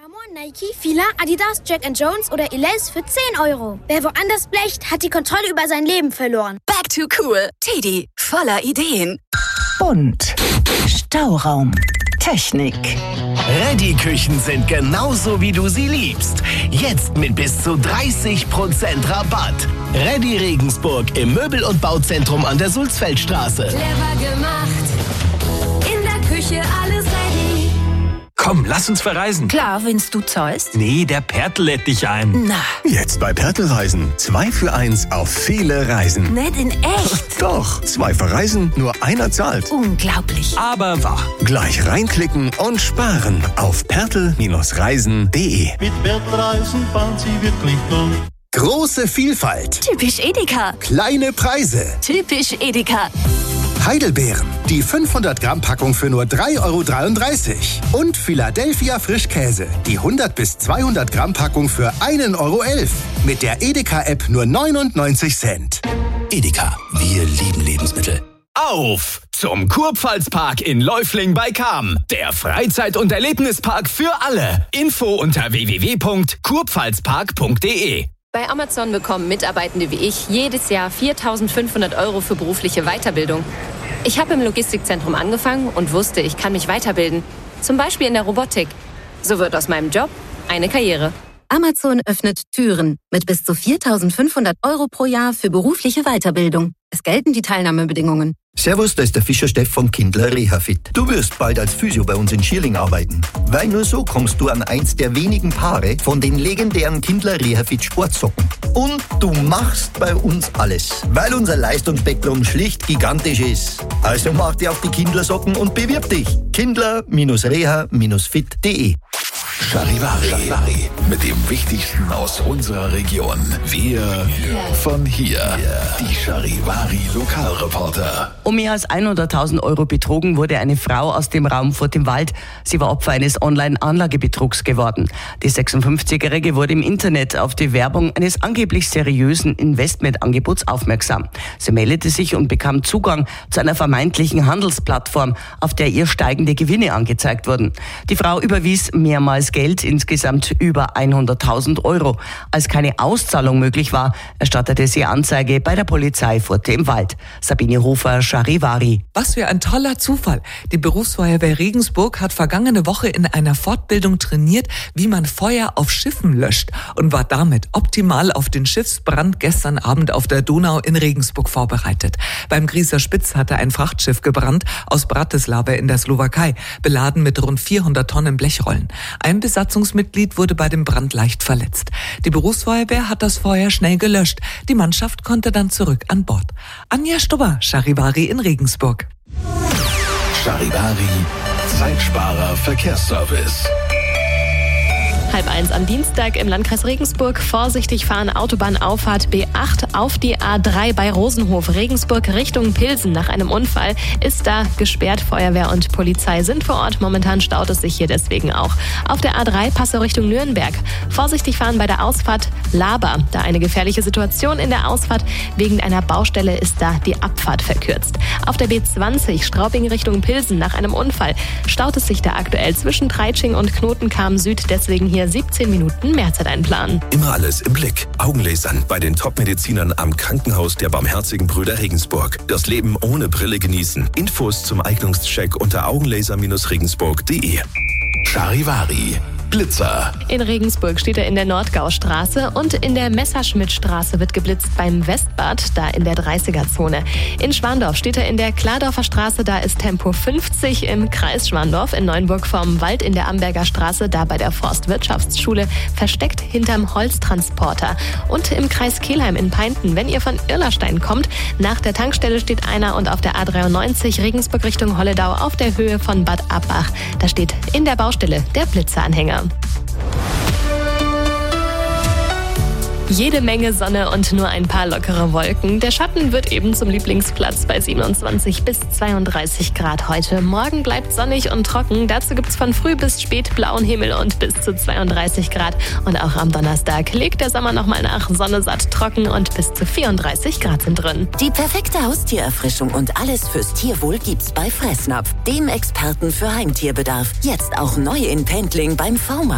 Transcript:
Amor, Nike, Fila, Adidas, Jack & Jones oder Elaise für 10 Euro. Wer woanders blecht, hat die Kontrolle über sein Leben verloren. Back to cool. Teddy, voller Ideen. Bunt. Stauraum. Technik. Reddy-Küchen sind genauso, wie du sie liebst. Jetzt mit bis zu 30% Rabatt. Reddy Regensburg im Möbel- und Bauzentrum an der Sulzfeldstraße. Clever gemacht. In der Küche alles ready. Komm, lass uns verreisen. Klar, wenn's du zahlst. Nee, der Pertl lädt dich ein. Na, Jetzt bei Pertl-Reisen. 2 für 1 auf viele Reisen. nicht in echt. Doch, 2 verreisen, nur einer zahlt. Unglaublich. Aber wahr. Gleich reinklicken und sparen auf pertl-reisen.de. Mit Pertl-Reisen fahren Sie wirklich durch. Große Vielfalt, Typisch Edeka. kleine Preise. Typisch Edeka. Heidelbeeren, die 500 Gramm Packung für nur 3,33 € und Philadelphia Frischkäse, die 100 bis 200 Gramm Packung für 1,11 € mit der Edeka-App nur 99 Cent. Edeka, wir lieben Lebensmittel. Auf zum Kurpfalzpark in Läufling bei Cham. Der Freizeit- und Erlebnispark für alle. Info unter www.kurpfalzpark.de. Bei Amazon bekommen Mitarbeitende wie ich jedes Jahr 4.500 € für berufliche Weiterbildung. Ich habe im Logistikzentrum angefangen und wusste, ich kann mich weiterbilden. Zum Beispiel in der Robotik. So wird aus meinem Job eine Karriere. Amazon öffnet Türen mit bis zu 4.500 € pro Jahr für berufliche Weiterbildung. Es gelten die Teilnahmebedingungen. Servus, da ist der Fischer Steff von Kindler Rehafit. Du wirst bald als Physio bei uns in Schierling arbeiten. Weil nur so kommst du an eins der wenigen Paare von den legendären Kindler Rehafit Sportsocken. Und du machst bei uns alles, weil unser Leistungsspektrum schlicht gigantisch ist. Also mach dir auf die Kindler-Socken und bewirb dich. Kindler-reha-fit.de. Charivari. Mit dem Wichtigsten aus unserer Region. Wir von hier. Die Charivari Lokalreporter. Um mehr als 100.000 € betrogen wurde eine Frau aus dem Raum Furt im Wald. Sie war Opfer eines Online-Anlagebetrugs geworden. Die 56-Jährige wurde im Internet auf die Werbung eines angeblich seriösen Investmentangebots aufmerksam. Sie meldete sich und bekam Zugang zu einer vermeintlichen Handelsplattform, auf der ihr steigende Gewinne angezeigt wurden. Die Frau überwies mehrmals Geld, insgesamt über 100.000 €. Als keine Auszahlung möglich war, erstattete sie Anzeige bei der Polizei Furt im Wald. Sabine Hofer, Charivari. Was für ein toller Zufall. Die Berufsfeuerwehr Regensburg hat vergangene Woche in einer Fortbildung trainiert, wie man Feuer auf Schiffen löscht und war damit optimal auf den Schiffsbrand gestern Abend auf der Donau in Regensburg vorbereitet. Beim Grieser Spitz hatte ein Frachtschiff gebrannt aus Bratislava in der Slowakei, beladen mit rund 400 Tonnen Blechrollen. Ein Besatzungsmitglied wurde bei dem Brand leicht verletzt. Die Berufsfeuerwehr hat das Feuer schnell gelöscht. Die Mannschaft konnte dann zurück an Bord. Anja Stubber, Charivari in Regensburg. Charivari, Zeitsparer Verkehrsservice. 12:30 am Dienstag im Landkreis Regensburg. Vorsichtig fahren, Autobahnauffahrt B8 auf die A3 bei Rosenhof. Regensburg Richtung Pilsen. Nach einem Unfall ist da gesperrt. Feuerwehr und Polizei sind vor Ort. Momentan staut es sich hier deswegen auch. Auf der A3 Passau Richtung Nürnberg. Vorsichtig fahren bei der Ausfahrt Laber. Da eine gefährliche Situation in der Ausfahrt. Wegen einer Baustelle ist da die Abfahrt verkürzt. Auf der B20 Straubing Richtung Pilsen. Nach einem Unfall staut es sich da aktuell zwischen Treitsching und Knotenkam Süd. Deswegen hier 17 Minuten Mehrzeit einplanen. Immer alles im Blick. Augenlasern bei den Top-Medizinern am Krankenhaus der Barmherzigen Brüder Regensburg. Das Leben ohne Brille genießen. Infos zum Eignungscheck unter augenlaser-regensburg.de. Charivari. Blitzer. In Regensburg steht er in der Nordgaustraße und in der Messerschmittstraße wird geblitzt beim Westbad, da in der 30er-Zone. In Schwandorf steht er in der Klardorfer Straße, da ist Tempo 50 im Kreis Schwandorf. In Neuenburg vorm Wald in der Amberger Straße, da bei der Forstwirtschaftsschule, versteckt hinterm Holztransporter. Und im Kreis Kelheim in Peinten, wenn ihr von Irlerstein kommt, nach der Tankstelle steht einer und auf der A93 Regensburg Richtung Holledau auf der Höhe von Bad Abbach. Da steht in der Baustelle der Blitzeranhänger. Jede Menge Sonne und nur ein paar lockere Wolken. Der Schatten wird eben zum Lieblingsplatz bei 27 bis 32 Grad heute. Morgen bleibt sonnig und trocken. Dazu gibt's von früh bis spät blauen Himmel und bis zu 32 Grad. Und auch am Donnerstag legt der Sommer nochmal nach. Sonne satt, trocken und bis zu 34 Grad sind drin. Die perfekte Haustiererfrischung und alles fürs Tierwohl gibt's bei Fressnapf, dem Experten für Heimtierbedarf. Jetzt auch neu in Pendling beim V-Markt.